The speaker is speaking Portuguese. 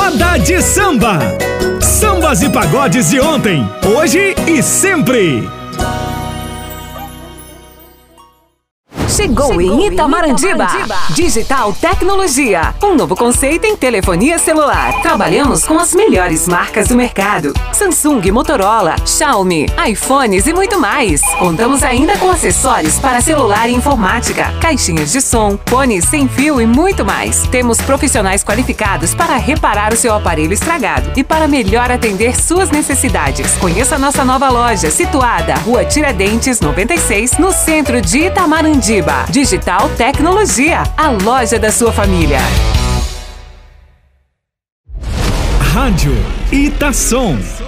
Roda de Samba. Sambas e pagodes de ontem, hoje e sempre. Chegou em Itamarandiba. Digital Tecnologia. Um novo conceito em telefonia celular. Trabalhamos com as melhores marcas do mercado. Samsung, Motorola, Xiaomi, iPhones e muito mais. Contamos ainda com acessórios para celular e informática, caixinhas de som, fones sem fio e muito mais. Temos profissionais qualificados para reparar o seu aparelho estragado e para melhor atender suas necessidades. Conheça a nossa nova loja, situada Rua Tiradentes 96, no centro de Itamarandiba. Digital Tecnologia, a loja da sua família. Rádio Itasom.